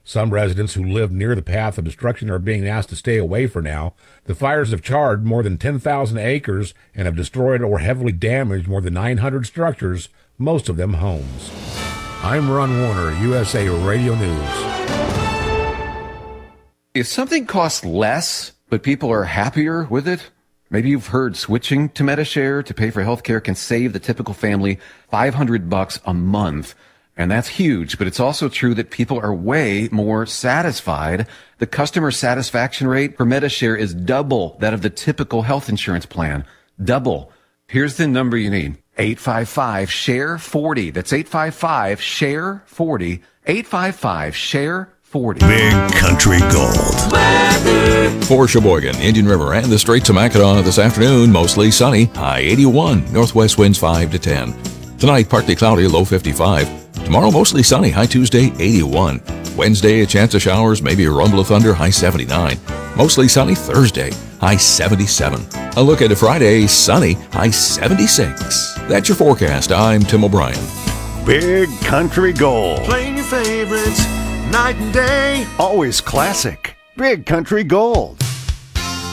Some residents who live near the path of destruction are being asked to stay away for now. The fires have charred more than 10,000 acres and have destroyed or heavily damaged more than 900 structures, most of them homes. I'm Ron Warner, USA Radio News. If something costs less, but people are happier with it, maybe you've heard switching to Medi-Share to pay for healthcare can save the typical family $500 a month. And that's huge, but it's also true that people are way more satisfied. The customer satisfaction rate for Medi-Share is double that of the typical health insurance plan. Double. Here's the number you need. 855-SHARE-40. That's 855-SHARE-40. 855-SHARE-40. Big Country Gold. Weather. For Sheboygan, Indian River, and the Straits of Mackinac this afternoon, mostly sunny, high 81. Northwest winds 5 to 10. Tonight, partly cloudy, low 55. Tomorrow, mostly sunny, high Tuesday, 81. Wednesday, a chance of showers, maybe a rumble of thunder, high 79. Mostly sunny Thursday, high 77. A look at a Friday, sunny, high 76. That's your forecast. I'm Tim O'Brien. Big Country Gold. Playing your favorites night and day. Always classic. Big Country Gold.